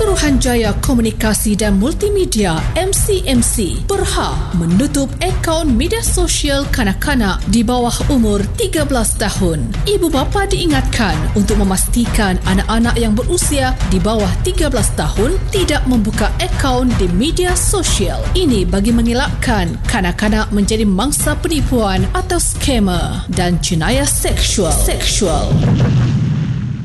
Suruhanjaya Komunikasi dan Multimedia MCMC berhak menutup akaun media sosial kanak-kanak di bawah umur 13 tahun. Ibu bapa diingatkan untuk memastikan anak-anak yang berusia di bawah 13 tahun tidak membuka akaun di media sosial. Ini bagi mengelakkan kanak-kanak menjadi mangsa penipuan atau skamer dan jenayah seksual.